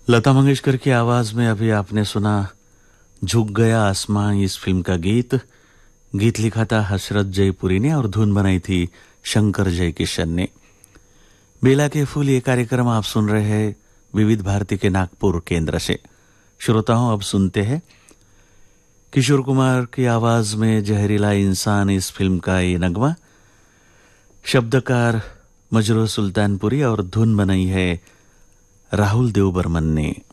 लता मंगेशकर की आवाज में अभी आपने सुना झुक गया आसमां, इस फिल्म का गीत। गीत लिखा था हसरत जयपुरी ने और धुन बनाई थी शंकर जयकिशन ने। बेला के फूल ये कार्यक्रम आप सुन रहे हैं विविध भारती के नागपुर केंद्र से। श्रोताओं, अब सुनते हैं किशोर कुमार की आवाज में जहरीला इंसान, इस फिल्म का ये नगमा। शब्दकार मजरूह सुल्तानपुरी और धुन बनाई है राहुल देव बर्मन ने।